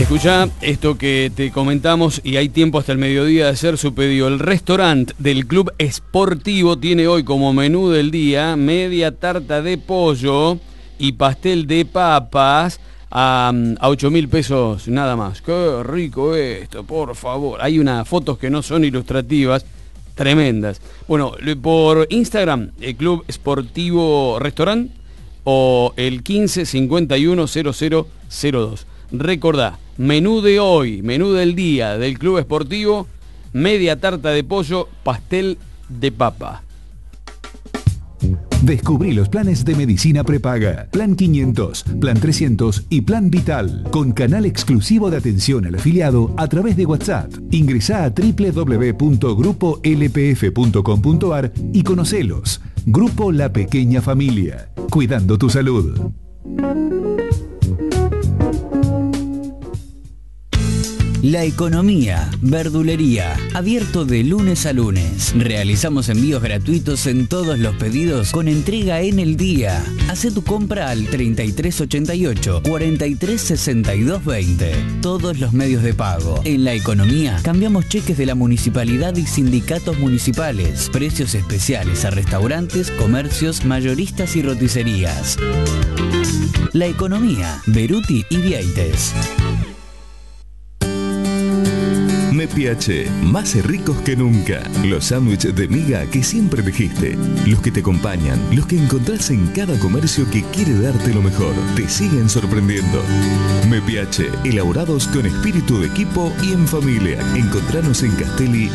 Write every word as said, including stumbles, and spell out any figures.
Escuchá esto que te comentamos y hay tiempo hasta el mediodía de hacer su pedido. El restaurante del Club Esportivo tiene hoy como menú del día media tarta de pollo y pastel de papas a, a ocho mil pesos nada más. Qué rico esto, por favor. Hay unas fotos que no son ilustrativas, tremendas. Bueno, por Instagram, el Club Esportivo Restaurant o el quince cincuenta y uno cero cero cero dos. Recordá, menú de hoy, menú del día del Club Esportivo, media tarta de pollo, pastel de papa. Descubrí los planes de medicina prepaga, Plan quinientos, Plan trescientos y Plan Vital, con canal exclusivo de atención al afiliado a través de WhatsApp. Ingresá a doble u doble u doble u punto grupo l p f punto com punto a r y conocelos. Grupo La Pequeña Familia, cuidando tu salud. La Economía, verdulería, abierto de lunes a lunes. Realizamos envíos gratuitos en todos los pedidos con entrega en el día. Hacé tu compra al treinta y tres ochenta y ocho, cuarenta y tres sesenta y dos veinte. Todos los medios de pago. En La Economía cambiamos cheques de la municipalidad y sindicatos municipales. Precios especiales a restaurantes, comercios, mayoristas y roticerías. La Economía, Beruti y Vieites. Mepiache, más ricos que nunca. Los sándwiches de miga que siempre elegiste. Los que te acompañan, los que encontrás en cada comercio que quiere darte lo mejor. Te siguen sorprendiendo. Mepiache, elaborados con espíritu de equipo y en familia. Encontranos en Castelli